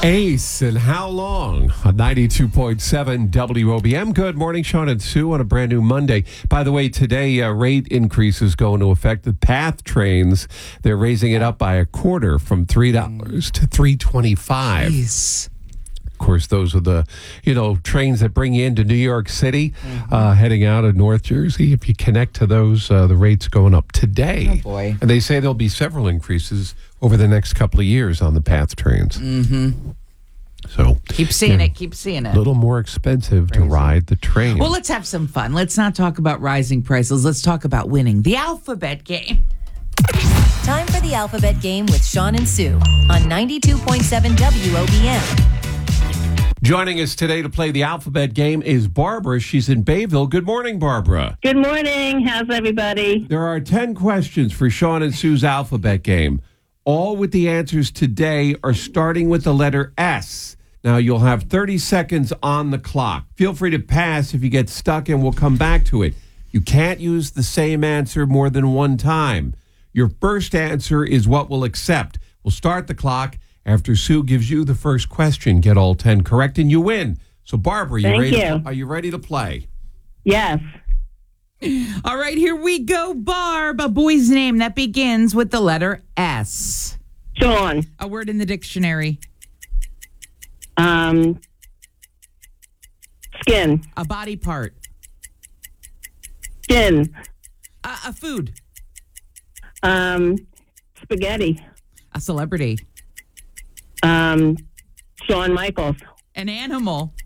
Ace, and how long? On 92.7 WOBM. Good morning, Sean and Sue, on a brand new Monday. By the way, today, rate increases go into effect. The PATH trains, they're raising it up by a quarter from $3 to $3.25. Jeez. Of course, those are the, trains that bring you into New York City, heading out of North Jersey. If you connect to those, the rates going up today. Oh, boy. And they say there'll be several increases over the next couple of years on the PATH trains. Mm-hmm. So Keep seeing it. A little more expensive to ride the train. Well, let's have some fun. Let's not talk about rising prices. Let's talk about winning. The alphabet game. Time for the alphabet game with Sean and Sue on 92.7 WOBM. Joining us today to play the alphabet game is Barbara. She's in Bayville. Good morning, Barbara. Good morning. How's everybody? There are 10 questions for Sean and Sue's alphabet game. All with the answers today are starting with the letter S. Now, you'll have 30 seconds on the clock. Feel free to pass if you get stuck, and we'll come back to it. You can't use the same answer more than one time. Your first answer is what we'll accept. We'll start the clock after Sue gives you the first question. Get all 10 correct, and you win. So, Barbara, are you ready to play? Yes. All right, here we go, Barb. A boy's name that begins with the letter S. Sean. A word in the dictionary. Skin. A body part. Skin. A food. Spaghetti. A celebrity. Shawn Michaels. An animal.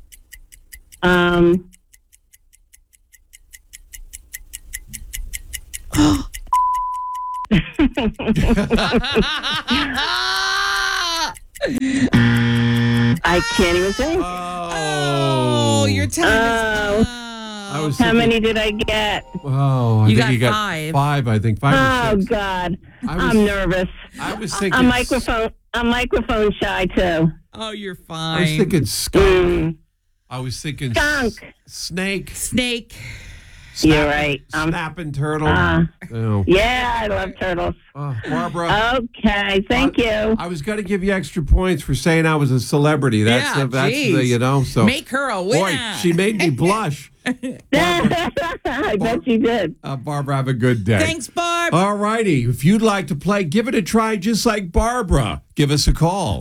I can't even think. Oh, your time is up. How many did I get? Oh, You got five. Five, I think. Five or six. God. I'm nervous. I was thinking... I'm microphone shy, too. Oh, you're I fine. was thinking skunk. I was thinking Skunk. Snake. You're right. Snapping turtle. Yeah, I love turtles. Barbara. Okay, thank you. I was going to give you extra points for saying I was a celebrity. That's so make her a winner. Boy, she made me blush. I bet you did. Barbara, have a good day. Thanks, Barb. All righty. If you'd like to play, give it a try just like Barbara. Give us a call.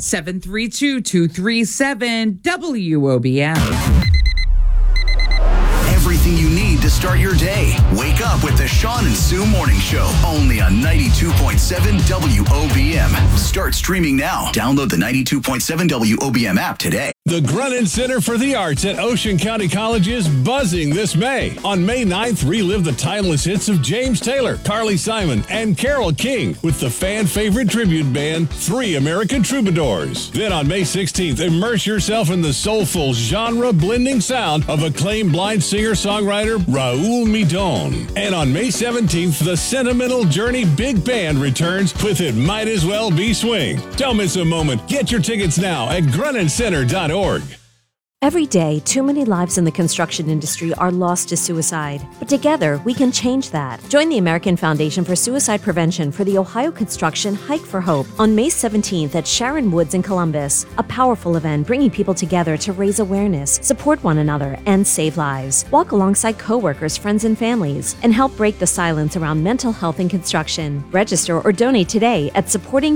732-237-WOBM. Everything you need to start your day. Wake up with the Sean and Sue Morning Show. Only on 92.7 WOBM. Start streaming now. Download the 92.7 WOBM app today. The Grunin Center for the Arts at Ocean County College is buzzing this May. On May 9th, relive the timeless hits of James Taylor, Carly Simon, and Carole King with the fan-favorite tribute band, Three American Troubadours. Then on May 16th, immerse yourself in the soulful, genre-blending sound of acclaimed blind singer-songwriter Raul Midon. And on May 17th, the Sentimental Journey Big Band returns with It Might As Well Be Swing. Don't miss a moment. Get your tickets now at GruninCenter.org. Every day, too many lives in the construction industry are lost to suicide. But together, we can change that. Join the American Foundation for Suicide Prevention for the Ohio Construction Hike for Hope on May 17th at Sharon Woods in Columbus. A powerful event bringing people together to raise awareness, support one another, and save lives. Walk alongside coworkers, friends, and families, and help break the silence around mental health in construction. Register or donate today at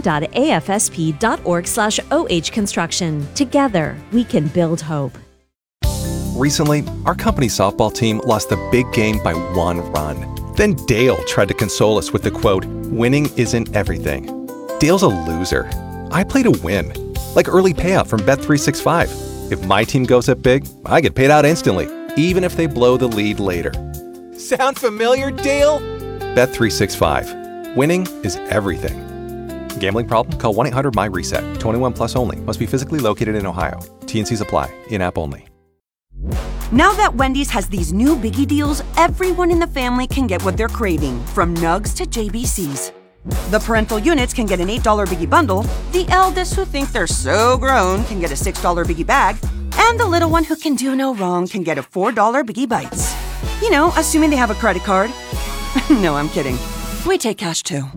supporting.afsp.org/OH Construction. Together, we can build hope. Recently, our company's softball team lost the big game by 1 run. Then Dale tried to console us with the quote, "Winning isn't everything." Dale's a loser. I play to win. Like early payout from Bet365. If my team goes up big, I get paid out instantly, even if they blow the lead later. Sound familiar, Dale? Bet365. Winning is everything. Gambling problem? Call 1-800-MY-RESET. 21 plus only. Must be physically located in Ohio. T&Cs apply. In-app only. Now that Wendy's has these new Biggie deals, everyone in the family can get what they're craving, from nugs to JBCs. The parental units can get an $8 Biggie bundle, the eldest who think they're so grown can get a $6 Biggie bag, and the little one who can do no wrong can get a $4 Biggie Bites. You know, assuming they have a credit card. No, I'm kidding. We take cash too.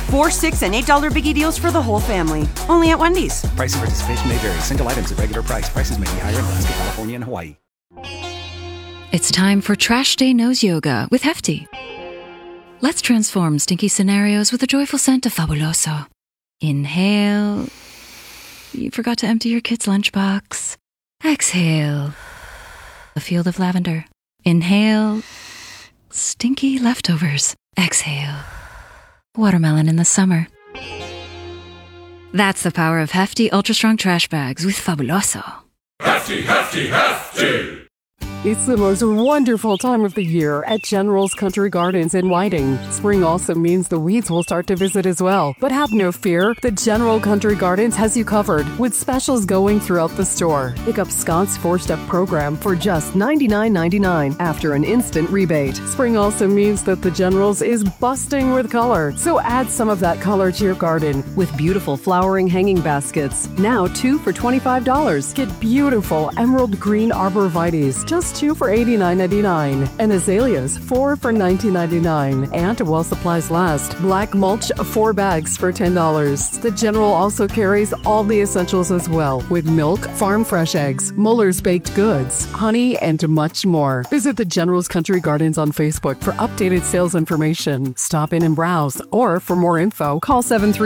4, $6, and $8 biggie deals for the whole family. Only at Wendy's. Price and participation may vary. Single items at regular price. Prices may be higher in Alaska, California, and Hawaii. It's time for Trash Day Nose Yoga with Hefty. Let's transform stinky scenarios with a joyful scent of Fabuloso. Inhale. You forgot to empty your kid's lunchbox. Exhale. A field of lavender. Inhale. Stinky leftovers. Exhale. Watermelon in the summer. That's the power of Hefty Ultra Strong Trash Bags with Fabuloso. Hefty, hefty, hefty! It's the most wonderful time of the year at General's Country Gardens in Whiting. Spring also means the weeds will start to visit as well. But have no fear, the General Country Gardens has you covered with specials going throughout the store. Pick up Scott's 4-step program for just $99.99 after an instant rebate. Spring also means that the General's is busting with color, so add some of that color to your garden with beautiful flowering hanging baskets. Now 2 for $25. Get beautiful emerald green arborvitaes, just 2 for $89.99, and azaleas 4 for $19.99. And while supplies last, black mulch 4 bags for $10. The General also carries all the essentials as well, with milk, farm fresh eggs, Muller's baked goods, honey, and much more. Visit the General's Country Gardens on Facebook for updated sales information. Stop in and browse, or for more info, call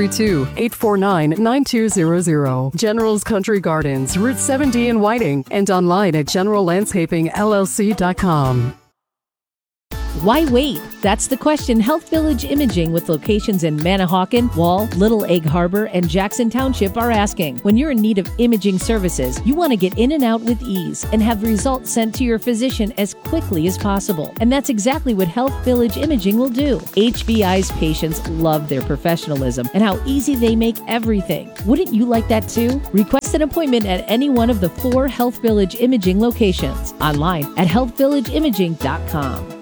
732-849-9200. General's Country Gardens, Route 70 in Whiting, and online at GeneralLandscapingLLC.com. Why wait? That's the question Health Village Imaging with locations in Manahawkin, Wall, Little Egg Harbor, and Jackson Township are asking. When you're in need of imaging services, you want to get in and out with ease and have the results sent to your physician as quickly as possible. And that's exactly what Health Village Imaging will do. HVI's patients love their professionalism and how easy they make everything. Wouldn't you like that too? Request an appointment at any one of the 4 Health Village Imaging locations. Online at healthvillageimaging.com.